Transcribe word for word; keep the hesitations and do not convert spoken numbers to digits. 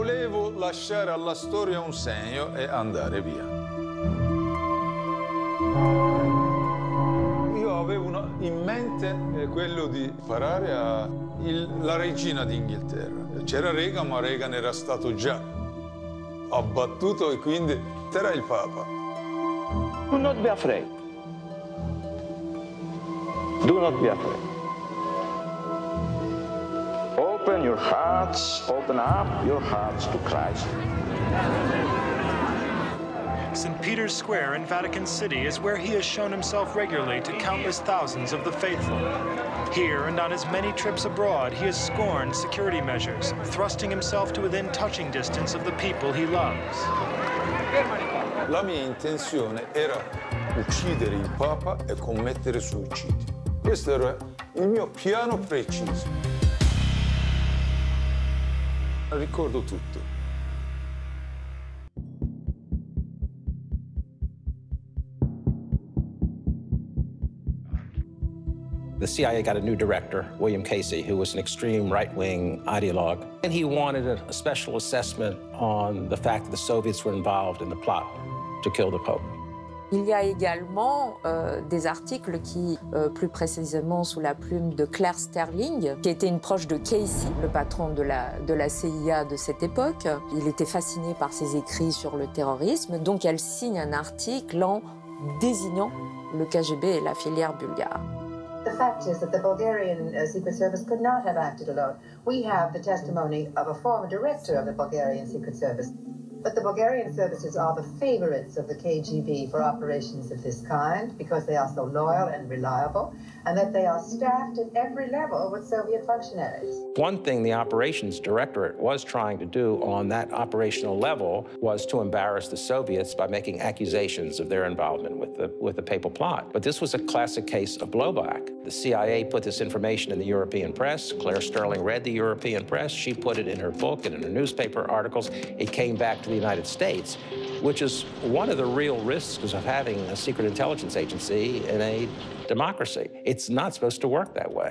volevo lasciare alla storia un segno e andare via. Io avevo una, in mente eh, quello di imparare a il, la regina d'Inghilterra. C'era Reagan, ma Reagan era stato già abbattuto e quindi era il Papa. Do not be afraid. Do not be afraid. Open your hearts, open up your hearts to Christ. Saint Peter's Square in Vatican City is where he has shown himself regularly to countless thousands of the faithful. Here and on his many trips abroad, he has scorned security measures, thrusting himself to within touching distance of the people he loves. La mia intenzione era uccidere il Papa e commettere suicidio. Questo era il mio piano preciso. Ricordo tutto. The C I A got a new director, William Casey, who was an extreme right-wing ideologue, and he wanted a special assessment on the fact that the Soviets were involved in the plot to kill the Pope. Il y a également euh, des articles qui, euh, plus précisément sous la plume de Claire Sterling, qui était une proche de Casey, le patron de la, de la C I A de cette époque. Il était fasciné par ses écrits sur le terrorisme, donc elle signe un article en désignant le K G B et la filière bulgare. The fact is that the Bulgarian uh, Secret Service could not have acted alone. We have the testimony of a former director of the Bulgarian Secret Service. But the Bulgarian services are the favorites of the K G B for operations of this kind because they are so loyal and reliable, and that they are staffed at every level with Soviet functionaries. One thing the operations directorate was trying to do on that operational level was to embarrass the Soviets by making accusations of their involvement with the, with the papal plot. But this was a classic case of blowback. The C I A put this information in the European press. Claire Sterling read the European press. She put it in her book and in her newspaper articles. It came back to the United States, which is one of the real risks of having a secret intelligence agency in a democracy. It's not supposed to work that way.